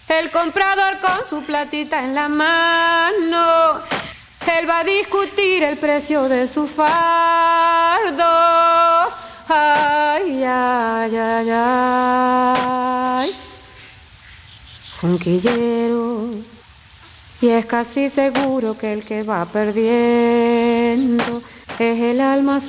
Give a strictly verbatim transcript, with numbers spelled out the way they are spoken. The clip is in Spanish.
El comprador con su platita en la mano, él va a discutir el precio de su fardo. Ay, ay, ay, ay. Junquillero, y es casi seguro que el que va perdiendo es el alma